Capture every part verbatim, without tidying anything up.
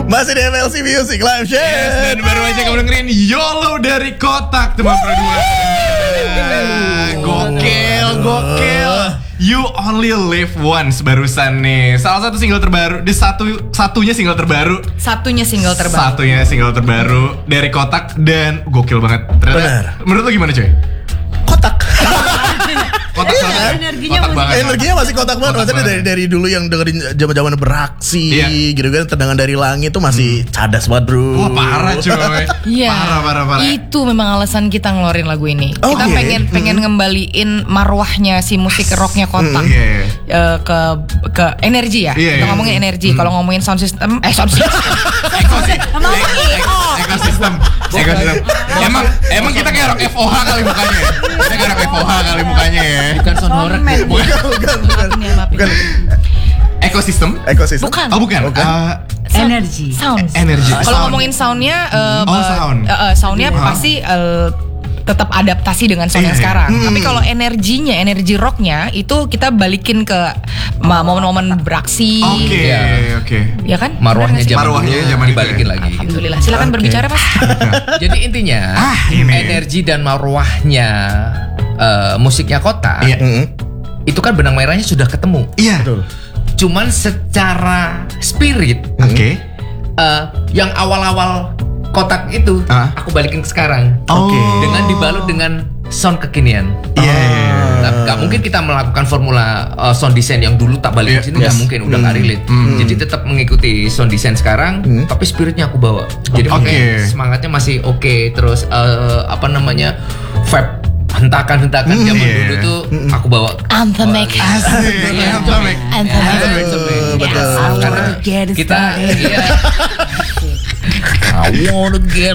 Masih di M L C Music Live Show. Yes, dan baru aja kamu dengerin YOLO dari Kotak teman berdua. Gokil, gokil. You Only Live Once barusan nih. Salah satu single terbaru, di satu satunya single terbaru. Satunya single terbaru. Satunya single terbaru dari Kotak dan gokil banget. Ternyata, benar. Menurut lo gimana, coy? Kotak. Kotak Iya, banget. energinya Kotak banget. Energinya masih kotak banget. Kotak Maksudnya dari banget. dari dulu yang dengerin zaman-zaman beraksi Iya. gitu kan, tendangan dari langit tuh masih cadas banget, bro. Wah, parah coy. Iya, Parah, parah, parah. itu memang alasan kita ngeluarin lagu ini. Oke. Kita pengen pengen ngembaliin marwahnya si musik rocknya Kotak Iya, iya. Eh, ke ke energi ya. Iya, Kita iya. ngomongin energi. Kalau ngomongin sound system, eh sound system. Ekosistem. Ekosistem. Ekosistem. Emang emang kita kayak orang F O H kali mukanya. Kita kayak orang F O H kali mukanya ya. Bukan sound horror. bukan, bukan, bukan. Maafin ya, maafin. Bukan. Ekosistem. Ekosistem. Bukan. Oh bukan. Bukan. Uh, Energi. Sound. energi. Kalau Sound. ngomongin soundnya, eh, Oh, eh, sound. eh, eh, soundnya Iya. pasti eh, tetap adaptasi dengan sound Iya, yang iya. sekarang. Hmm. Tapi kalau energinya, energi rocknya itu kita balikin ke ma- momen-momen beraksi, Oke, Iya. oke. ya kan? Marwahnya Benar nggak sih? zaman Marwahnya dulu zaman itu dibalikin ya. lagi. Gitu. Alhamdulillah. Silakan Oke. berbicara, Mas. Jadi intinya Ah, ini. energi dan marwahnya eh, musiknya Kotak Iya. Mm-mm. itu kan benang merahnya sudah ketemu. Iya. Betul. Cuman secara spirit Oke. eh, yang awal-awal Kotak itu Ah. aku balikin ke sekarang. Oke. Dengan dibalut dengan sound kekinian. Iya, iya, iya. Nah, nggak mungkin kita melakukan formula uh, sound design yang dulu tak balik Iya, ke sini, nggak yes. mungkin, udah nggak relate. Hmm. Jadi tetap mengikuti sound design sekarang, Hmm. tapi spiritnya aku bawa. Jadi Oke. oke, semangatnya masih oke. Terus uh, apa namanya, vibe hentakan-hentakan Hmm, zaman iya. dulu tuh aku bawa. Anthemic. Asik. Iya. Anthemic. Anthemic. Betul, betul. Karena kita iya. I wanna get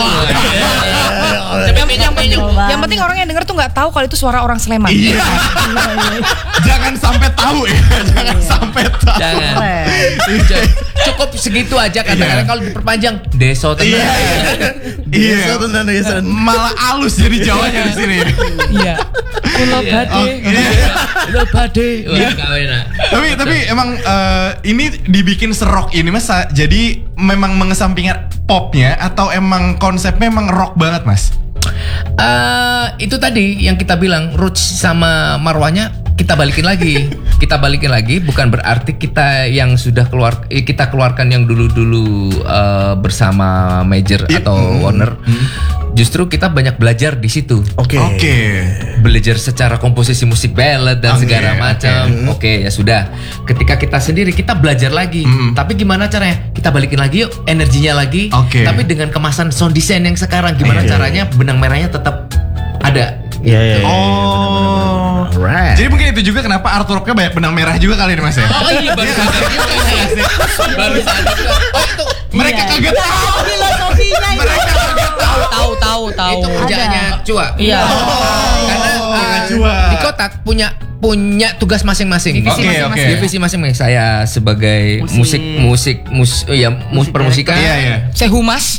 Yang, yang, penting, yang penting orang yang denger tuh nggak tahu kalau itu suara orang Sleman. Iya. Jangan sampai tahu ya. Jangan sampai tahu. Jangan. Cukup segitu aja kadang-kadang kalau diperpanjang deso tenang. Iya. Iya. Iya. Satu dan Desan. Malah halus jadi Jawanya di sini. Iya. Kulo Oh, iya. Lo bade. Wah, kau enak. tapi tapi emang eh, ini dibikin serok ini mas, jadi memang mengesampingkan popnya atau emang konsepnya emang rock banget mas? Eh, itu tadi yang kita bilang roots sama marwahnya kita balikin lagi. Kita balikin lagi bukan berarti kita yang sudah keluar eh, kita keluarkan yang dulu-dulu eh, bersama Major Iya. atau Warner. Justru kita banyak belajar di situ. Oke. Oke. Belajar secara komposisi musik ballad dan Oke, segala macam. oke. Oke, ya sudah. Ketika kita sendiri kita belajar lagi. Mm. Tapi gimana caranya? Kita balikin lagi yuk energinya lagi. Oke. Tapi dengan kemasan sound design yang sekarang gimana Iya. caranya benang merahnya tetap ada. Iya, iya, iya. Oh. Alright. Jadi mungkin itu juga kenapa artworknya banyak benang merah juga kali ini mas ya? Oh iya baru sadar juga sih. Baru sadar juga. Oh itu Mereka kaget tahu. Filosofinya itu. Mereka kaget tahu. Tahu tahu tahu. itu kerjaannya Cua. Iya. Karena uh, Cua. di Kotak punya punya tugas masing-masing. Divisi Oke, masing-masing. oke. Divisi masing-masing. Saya sebagai musik musik mus, oh ya mus, permusikan. Iya iya. Saya humas.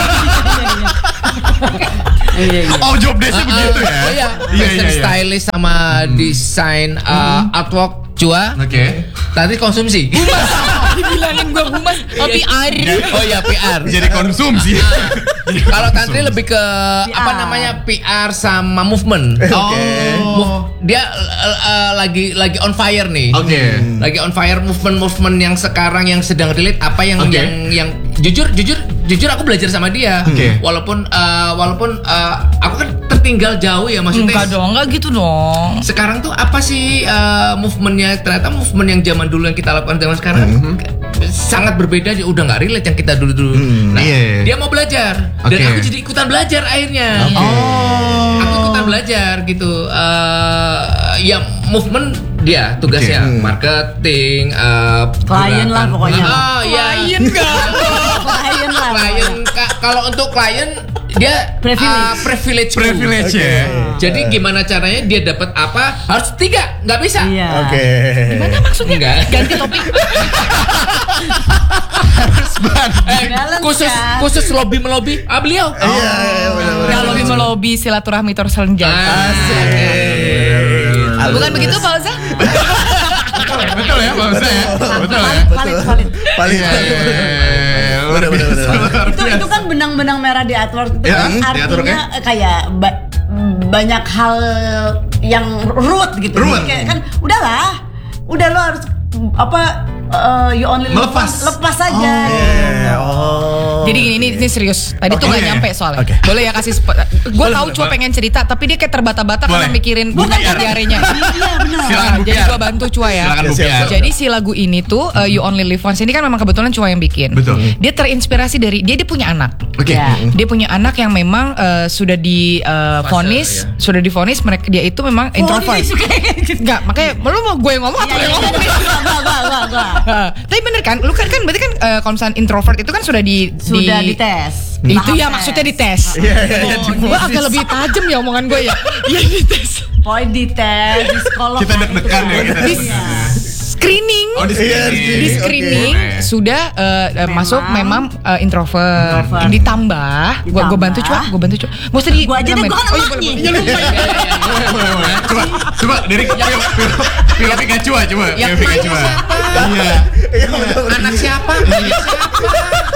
Oh job desk begitu ya? Oh iya, Iya fashion iya iya. stylist sama desain uh, artwork Cua. Oke. Tadi konsumsi. Dibilangin gua humas, tapi air. Oh iya P R. Jadi konsumsi. Kalau Tantri lebih ke apa namanya P R sama movement. Oke. Move- dia uh, uh, lagi lagi on fire nih. Oke. Lagi on fire movement-movement yang sekarang yang sedang relate apa yang Oke. yang yang jujur jujur jujur aku belajar sama dia. Oke. Walaupun uh, walaupun uh, aku kan tertinggal jauh ya maksudnya. Enggak dong, enggak gitu dong. Sekarang tuh apa sih uh, movementnya? Ternyata movement yang zaman dulu yang kita lakukan zaman sekarang sangat berbeda. Dia udah nggak relate yang kita dulu dulu. Nah, iya. dia mau belajar dan Oke. aku jadi ikutan belajar akhirnya. Oh. Aku ikutan belajar gitu. Uh, ya movement dia tugasnya Oke. marketing, uh, Klien lah gerakan- pokoknya. Oh ya, Klien nggak? Klien lah. klien. Ka- Kalau untuk klien dia Privilege. uh, privilege. Privilege ya. Jadi gimana caranya dia dapat apa? Harus tiga, nggak bisa. Iya. Oke. Gimana maksudnya? Enggak. Ganti topik. Eh, Balance khusus kan? khusus lobby melobi. Ah beliau. Iya, iya, benar-benar. Kalau lebih melobi silaturahmi terus senjata. Asik. Bukan begitu Pak Oza? Betul ya, betul ya, Pak Ustaz ya. Betul ya. Valid, valid. Paling Iya, iya, iya, iya. luar Bener, bener, biasa. bener. luar itu biasa. itu kan benang-benang merah di artwork itu Ya, kan di artinya artworknya. eh, kayak ba- banyak hal yang root gitu. Root. Jadi kayak kan udahlah, udah lo harus apa eh, you only live Melepas. once, lepas aja. Iya, oh. Jadi gini, ini, ini serius. Tadi tuh Oke. gak nyampe soalnya. Oke. Boleh ya kasih spot. Gue tahu boleh, cuma boleh. pengen cerita, tapi dia kayak terbata-bata karena Boleh. mikirin Bukan, bukan bukan. diarenya. Iya benar. Silakan, Bu Jadi Piar. gue bantu Cua ya. Silakan, Ya, Bu siap, Piar. siap. Jadi si lagu ini tuh uh, You Only Live Once ini kan memang kebetulan Cua yang bikin. Betul. Dia terinspirasi dari dia dia punya anak. Oke. Ya. Dia punya anak yang memang uh, sudah di uh, Fase, vonis, ya. sudah divonis mereka dia itu memang Oh, introvert. dia suka kayak gitu. Enggak, makanya lu mau gue yang ngomong atau Iya, lu yang iya, ngomong nih? gua, gua, gua, gua, gua. Uh, tapi bener kan, lu kan kan berarti kan uh, kalau misalnya introvert itu kan sudah di Sudah di, dites. itu Tahap ya tes. maksudnya dites. Iya, iya, iya, Oh, gue agak lebih tajam ya omongan gue ya. Iya dites. Poin dites, di psikolog. Kita deg-degan ya kita. Di Iya. screening. Oh, di Iya, sini. di Di Oke. screening Oke. sudah uh, uh, masuk memang uh, introvert. Introvert. Ditambah, gua gua bantu Ditambah. Cua, gua bantu Cua. Gak usah di Gua aja deh, nambahin. gua kan Oh, iya, emaknya. boleh, boleh. Ya lupa ya. Boleh, boleh, boleh. Coba, coba dari Pio, Pio, Pio Pikachu coba, coba. Yang Pio Pikachu. mainnya siapa? Iya. Iya, bener, bener. Anak siapa? Anak siapa?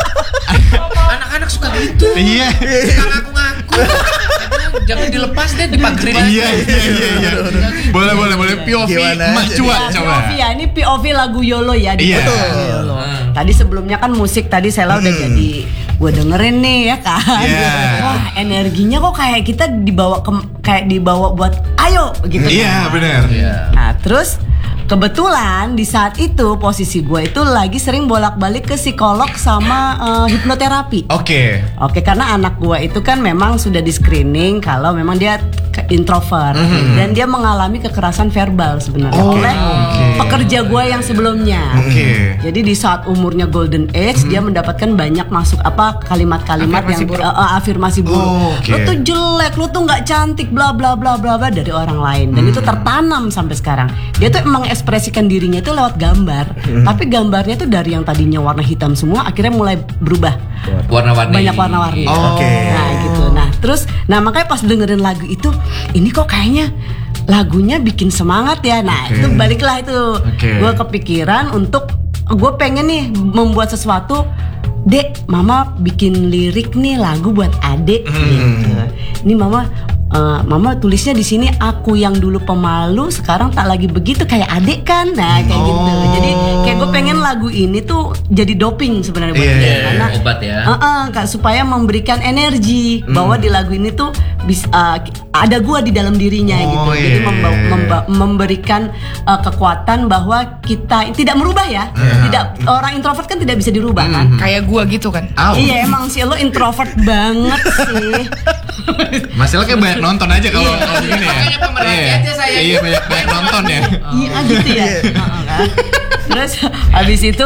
Anak-anak suka gitu. Iya. Suka ngaku-ngaku. Aduh, jangan dilepas deh dipagerin aja. Iya, iya, iya, iya. Boleh, boleh, boleh. P O V Gimana? Mak Cua, Ya, coba. P O V ya, ini P O V lagu YOLO ya. di Iya. lagu Betul. YOLO. Tadi sebelumnya kan musik tadi Sela udah jadi gue dengerin nih ya kan. Iya. Wah energinya kok kayak kita dibawa ke kayak dibawa buat ayo gitu. Iya, kan. benar. Iya. Nah terus kebetulan di saat itu posisi gue itu lagi sering bolak-balik ke psikolog sama eh, hipnoterapi. Oke. Oke, karena anak gua itu kan memang sudah di screening kalau memang dia ke- introvert dan dia mengalami kekerasan verbal sebenarnya Oh, oleh oke. pekerja gua yang sebelumnya. Oke. Jadi di saat umurnya golden age dia mendapatkan banyak masuk apa kalimat-kalimat Afirmasi yang buruk. eh, eh, afirmasi buruk. Oh, oke. Lu tuh jelek, lu tuh nggak cantik, bla bla bla bla bla dari orang lain dan itu tertanam sampai sekarang. Dia tuh emang ekspresikan dirinya itu lewat gambar, tapi gambarnya tuh dari yang tadinya warna hitam semua akhirnya mulai berubah. Warna-warni. Banyak warna-warni. Oh. Oke. Nah gitu. Nah terus, nah makanya pas dengerin lagu itu, ini kok kayaknya lagunya bikin semangat ya. Nah Oke. itu baliklah itu, Oke. gue kepikiran untuk gue pengen nih membuat sesuatu. Dek, mama bikin lirik nih lagu buat adek. Gitu. Ini mama. Uh, mama tulisnya di sini aku yang dulu pemalu sekarang tak lagi begitu kayak adik kan, nah kayak gitu. Jadi kayak gue pengen lagu ini tuh jadi doping sebenarnya buat Iya, dia iya, karena obat ya. Uh-uh, Kak, supaya memberikan energi bahwa di lagu ini tuh bis, uh, ada gua di dalam dirinya Oh, gitu. iya, Jadi iya, memba- iya. memba- memberikan uh, kekuatan bahwa kita tidak merubah ya. Tidak, orang introvert kan tidak bisa dirubah kan. Kayak gua gitu kan. Au. Iya emang sih lo introvert banget sih. Masalah kayak banyak nonton aja kalau kalau begini ya. Makanya pemerhati Iya. aja saya. Iya, banyak banyak nonton ya. Iya gitu ya. Heeh, kan? Terus habis itu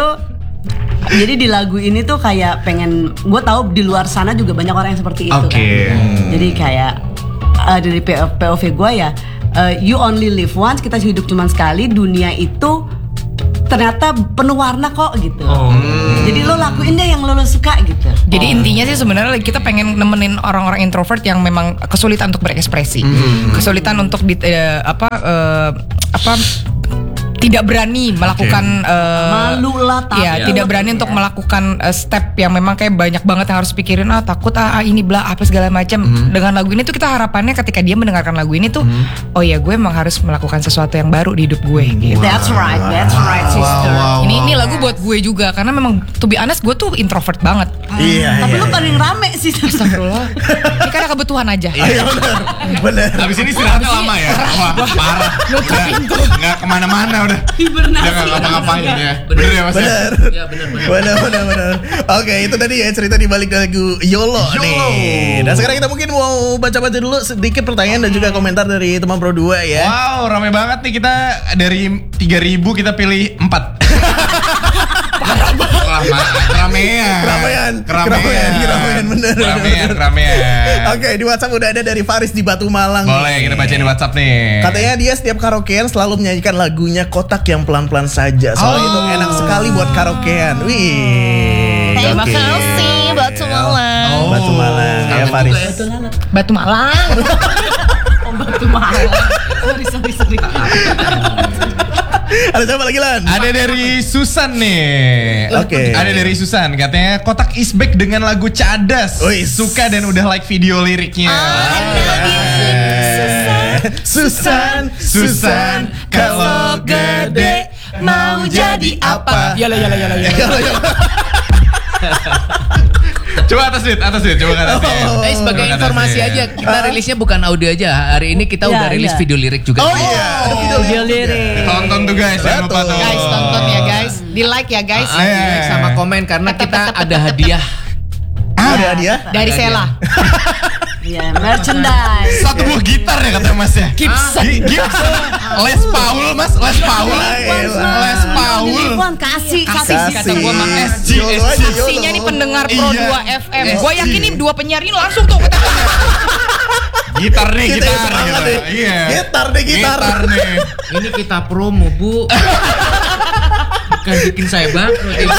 jadi di lagu ini tuh kayak pengen, gue tahu di luar sana juga banyak orang yang seperti itu Oke. kan. Jadi kayak uh, dari P O V gue ya, uh, you only live once, kita hidup cuma sekali, dunia itu ternyata penuh warna kok gitu. Jadi lo lakuin deh yang lo, lo suka gitu. Jadi intinya sih sebenarnya kita pengen nemenin orang-orang introvert yang memang kesulitan untuk berekspresi, kesulitan untuk di, eh, apa eh, apa tidak berani melakukan eh, Malu lah, takut. ya tidak berani untuk melakukan eh, step yang memang kayak banyak banget yang harus pikirin, ah takut ah, ah, ini bla apa segala macam. Dengan lagu ini tuh kita harapannya ketika dia mendengarkan lagu ini tuh, oh ya gue emang harus melakukan sesuatu yang baru di hidup gue. Gitu. That's right, that's right sister. Wow, wow. Ini ini lagu buat gue juga karena memang to be honest gue tuh introvert banget. Iya, Tapi iya. lo paling rame sih. Astagfirullah. Ini karena kebutuhan aja. Iya benar. Benar. Habis ini istirahatnya lama ya. Wah, parah. Udah nggak kemana-mana udah. Hibernasi. Udah nggak ngapa-ngapain ya. Bener ya Mas? ya? Benar. Iya benar benar. Benar, benar, benar. Oke, itu tadi ya cerita di balik lagu YOLO, YOLO. nih. Dan sekarang kita mungkin mau baca-baca dulu sedikit pertanyaan dan juga komentar dari teman Pro dua ya. Wow, rame banget nih kita dari tiga ribu kita pilih empat. Wah, ma- keramaian. Keramaian. Keramaian. Keramaian, keramaian, bener, Keramaian, bener. keramaian. Oke, di WhatsApp udah ada dari Faris di Batu Malang. Boleh kita baca di WhatsApp nih. Katanya dia setiap karaokean selalu menyanyikan lagunya Kotak yang pelan-pelan saja. Soalnya Oh. itu enak sekali buat karaokean. Wih. Terima oke. kasih Batu Malang. Oh. Batu Malang ya Kangen Faris. juga ya. Batu Malang. Oh, batu mahal. Sorry, sorry, sorry. Ada siapa lagi Lan? Ada dari Susan nih. Oke. Ada dari Susan katanya kotak is back dengan lagu Cadas. Wih. Suka dan udah like video liriknya. Susan, Susan, kalau gede mau jadi apa? Yalah yalah yalah yalah. Coba atas duit, atas duit, coba atas duit. Oh. Eh, sebagai Coba informasi atas duit. aja, kita rilisnya bukan audio aja. Hari ini kita Iya, udah rilis iya. video lirik juga. Oh iya, ada video Video lirik. lirik. Tonton tuh guys, jangan lupa Betul. tuh. Guys, tonton ya guys. Di like ya guys. Ah, di like sama komen karena Tetep, kita tetep, ada tetep, hadiah. Ada hadiah. Dari Ada Sela. Iya, merchandise. Satu buah gitar ya katanya mas ya. Gibson. Gi- Gibson. Les Paul mas, Les Paul. Les Paul. Iwan kasih, kasih. Kasih kata gua mah S G, Yolo S G. aja, yolo. Pastinya nih pendengar Pro Iya. dua F M. S Gue G. yakin nih dua penyiar ini langsung tuh kata Gitar nih, Kita gitar. yang semangat gitu. nih. Iya. Gitar deh, gitar. nih. Ini kita promo, Bu. Bukan bikin saya bangkrut ibu.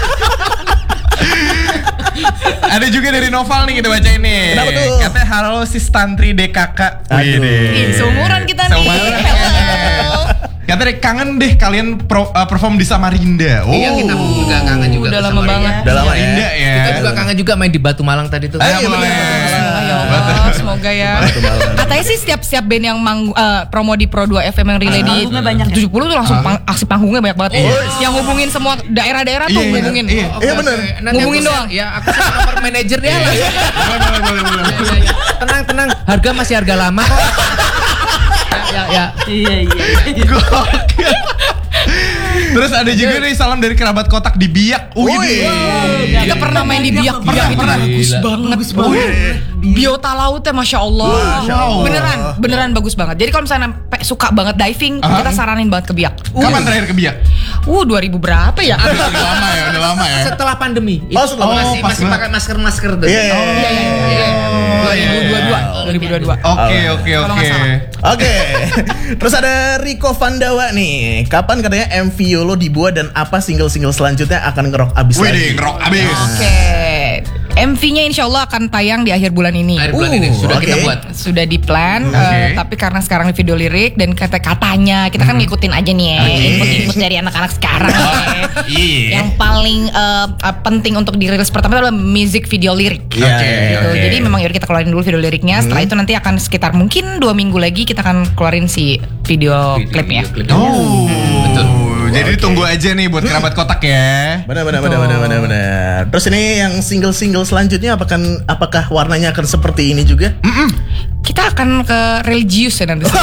Ada juga dari Noval nih kita baca ini. Kenapa tuh? Katanya halo sis Tantri D K K. Aduh. Widih. seumuran kita nih. Seumuran. Hello. Katanya kangen deh kalian pro- uh, perform di Samarinda. Oh. Iya, kita juga kangen juga. Udah ke lama Samarinda. banget. Udah lama ya. Samarinda ya. Kita juga kangen juga main di Batu Malang tadi tuh. Ayo iya, boleh. bener, Ya Allah, semoga ya. Batu Malang. Katanya sih setiap setiap band yang mang, eh, promo di Pro dua F M yang relay di Panggungnya banyak ya? tujuh puluh tuh langsung pang- aksi panggungnya banyak banget. Yang hubungin semua daerah-daerah tuh Iya, iya, hubungin. iya. Iya, bener. Nanti Ngubungin aku share- doang. Ya, aku share nomor manajer dia lah. Boleh, boleh, boleh, boleh. Ya, ya. Tenang, tenang. Harga masih harga lama kok. Ya, ya. Iya, iya. Gokil. Terus ada juga nih salam dari kerabat kotak di Biak. Wih, Wih. deh. Kita pernah main di Biak, Pernah, Biak itu pernah. bagus Gila. banget. Wih. Biota lautnya masya Allah. Masya Allah. Beneran, beneran bagus banget. Jadi kalau misalnya pe- suka banget diving, Aha. kita saranin banget ke Biak. Kapan terakhir ke Biak? Uh, dua ribu berapa ya? Udah lama ya, udah lama ya. Setelah pandemi. Oh, setelah masih pandemi. masih Oh, pas pakai masker-masker tuh. Iya, iya, iya. Iya, iya, iya. dua ribu dua puluh dua. dua ribu dua puluh dua. Oke, oke, Kalau oke. nggak salah. Oke, terus ada Riko Vandawa nih. Kapan katanya M V Yolo dibuat dan apa single-single selanjutnya akan ngerok abis Wih, lagi? deh, ngerok abis. Oke. M V-nya insya Allah akan tayang di akhir bulan ini. Akhir bulan Uh, ini sudah oke. kita buat. Sudah di plan, Oke. tapi karena sekarang di video lirik dan kata-katanya kita kan ngikutin aja nih ya, Oke. input-input dari anak-anak sekarang. ya. Iya. Yang paling eh, eh, penting untuk dirilis pertama adalah music video lirik. Iya, Oke, Gitu. oke. Jadi memang yaudah kita keluarin dulu video liriknya. Setelah itu nanti akan sekitar mungkin dua minggu lagi kita akan keluarin si video, Video- klipnya. video klipnya. Oh, Betul. Jadi tunggu aja nih buat kerabat kotak ya. Benar, benar, benar, benar, benar, benar. Terus ini yang single-single selanjutnya apakah apakah warnanya akan seperti ini juga? Kita akan ke religius ya nanti.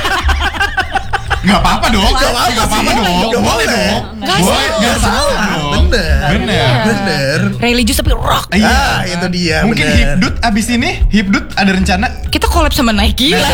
Gak apa-apa dong. Gak apa-apa Gak apa-apa sih. dong. Gak Boleh boleh. dong. Nggak Boleh, salah. Gak salah dong. Bener. Bener. Bener. Religius tapi rock. Iya. Ah, itu dia. Mungkin bener. Hipdut abis ini, Hipdut ada rencana? Kita collab sama Nike lah.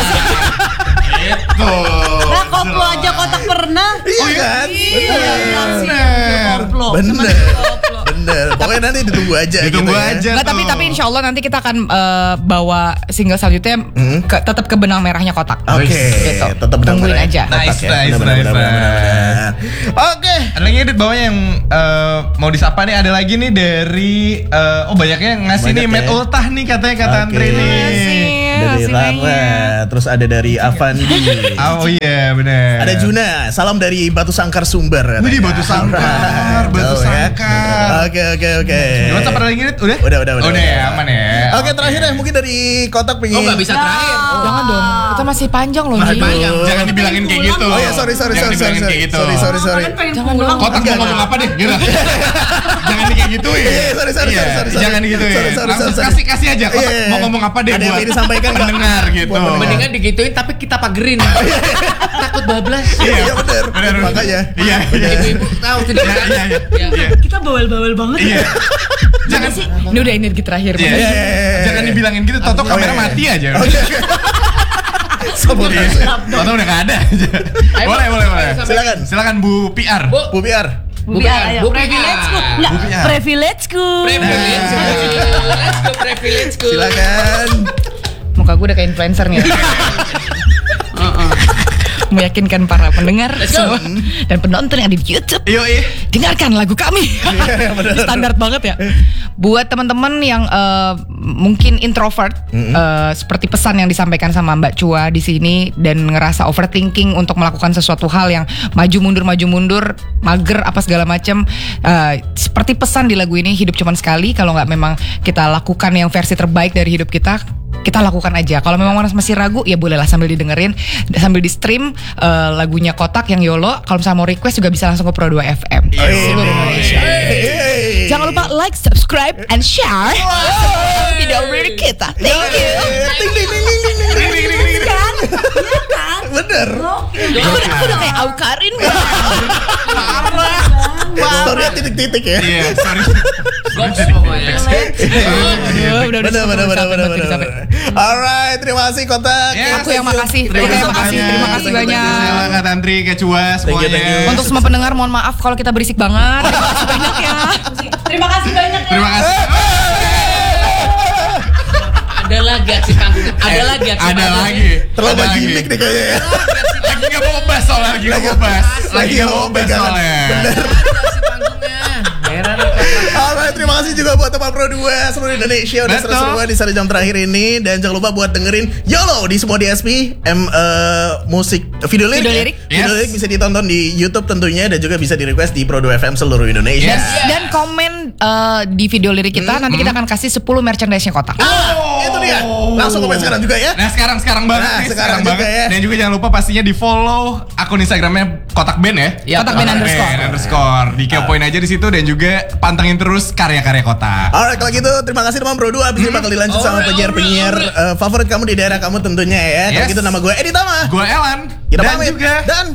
Tuh. Nah, koplo aja kotak pernah. Iya kan? Bener. Koplo. Bener. Bener. Pokoknya nanti ditunggu aja. Ditunggu gitu ya. aja. Nggak, tapi tuh. tapi insya Allah nanti kita akan eh, bawa single selanjutnya ke, tetap ke benang merahnya kotak. Oke, Gitu. tetap benar Tungguin benar. aja. Nice, Kotak ya. nice, Benar, nice, benar, benar, benar, nice. benar. Oke. Ada lagi edit bawahnya yang eh, mau disapa nih, ada lagi nih dari eh, oh banyaknya yang ngasih Banyak nih Matt ya. Ultah nih katanya kata Oke. Andre nih. Makasih. Dari Makasih Rara, banyak. terus ada dari Avandi. Oh iya bener. Ada Juna, salam dari Batu Sangkar Sumber. Wih, di Batu Sangkar, Batu Jauh ya. Sangkar. Oke, oke, oke. Di WhatsApp ada lagi Rit? Udah? Udah, udah, udah. Udah ya, aman ya. Oke, terakhir ya mungkin dari kotak pengen. Oh, nggak bisa terakhir. Jangan dong, kita masih panjang loh. Masih Ji. panjang. Jangan dibilangin kayak gitu. Oh ya, sorry, sorry, Jangan sorry, sorry, dibilangin sorry, kayak gitu. sorry, sorry, sorry. Kan pengen Jangan pulang. Kotak mau ngomong apa deh, gitu. Jangan di kayak gituin. Iya, sorry, sorry, Iya, sorry, sorry, sorry. Jangan digituin. Sorry, sorry, Langsung sorry, sorry. kasih kasih aja. Kotak Iya, iya, mau iya. ngomong apa deh Ada yang buat ingin disampaikan nggak? pendengar gitu. Buat pendengar. Mendingan digituin tapi kita pagerin. Takut bablas. Iya, bener. Bener, bener. Makanya. Iya, iya. Ibu-ibu tahu tidak. Iya, iya, iya. Ya. Iya. Kita bawel-bawel banget. Iya. Jangan Ini udah energi terakhir. Iya. Iya, iya, iya. Jangan dibilangin gitu, Toto Oh, kamera iya, iya. mati aja. Oke, oke. Sabotase. Toto udah gak ada aja. Ayo, Boleh, boleh, boleh. sampai- Silakan. Silakan Bu P R. Bu, Bu Biar. Bu Biar, ayo. Bu Privilege-ku. Biar. Enggak, Bu Biar. privilege-ku. privilege. Let's go privilege ku. Silakan. Muka gue udah kayak influencer nih. Meyakinkan para pendengar Let's go. semua dan penonton yang ada di YouTube. Yo, iya. Dengarkan lagu kami. Iya, benar. Standar banget ya. buat teman-teman yang uh, mungkin introvert, Mm-hmm. uh, seperti pesan yang disampaikan sama Mbak Chua di sini dan ngerasa overthinking untuk melakukan sesuatu hal yang maju mundur maju mundur, mager apa segala macam. Uh, seperti pesan di lagu ini, hidup cuman sekali. Kalau nggak memang kita lakukan yang versi terbaik dari hidup kita, kita lakukan aja. Kalau memang masih ragu, ya bolehlah sambil didengerin, sambil di stream uh, lagunya Kotak yang YOLO. Kalau misalnya mau request juga bisa langsung ke Pro dua F M. Seluruh Indonesia. Hey. Jangan lupa like, subscribe, and share video lirik kita. Thank you. Ting, ting, ting, ting, ting, ting, ting, ting, ting, ting. Kan? Iya kan? Bener. Aku udah, aku udah kayak Aukarin. Story titik-titik ya. Iya, sorry. Goks pokoknya. Aduh, udah, udah, Bener, bener, bener, bener, capek, bener. capek. Alright, terima kasih Kotak. Yes. Aku yang makasih. Terima Terima kasih kasih. banyak. Terima kasih banyak. Sela, Kak Tantri, Kak Chua, Thank you, thank you. semuanya. Untuk semua pendengar, mohon maaf kalau kita berisik banget. Terima kasih banyak ya. Terima kasih banyak ya. Terima kasih. Ada lagi aksi panggung. Ada lagi aksi Ada panggung. lagi. Terlalu Ada banyak lagi. gimmick nih kayaknya ya. Lagi nggak mau ngebahas soalnya, lagi nggak mau bahas. Lagi nggak mau bahas pegangan. soalnya. Bener. Ada aksi panggungnya. Heran aku. Alright, terima kasih juga buat teman Pro dua seluruh Indonesia udah Betul. seru-seruan di satu jam terakhir ini. Dan jangan lupa buat dengerin YOLO di semua D S P M eh, musik video lirik. Video ya? lirik. Video Yes. lirik bisa ditonton di YouTube tentunya dan juga bisa di request di Pro dua F M seluruh Indonesia. Dan, Yes. dan komen uh, di video lirik kita, nanti kita akan kasih sepuluh merchandise-nya Kotak. Ah, itu dia. Langsung komen sekarang juga ya. Nah sekarang sekarang banget Nah, nih, sekarang sekarang, juga banget. ya. Dan juga jangan lupa pastinya di follow akun Instagramnya Kotak Band ya. Ya, Kotak Band underscore. underscore. Di kepoin aja di situ dan juga pantengin terus karya-karya Kotak. Alright, kalau gitu terima kasih teman Pro dua. Abis ini bakal dilanjut sama Alright, penyiar-penyiar alright, eh, favorit kamu di daerah kamu tentunya ya. Kalau Yes. gitu nama gue Edi Tama. Gue Elan Kita dan pamit. juga Dan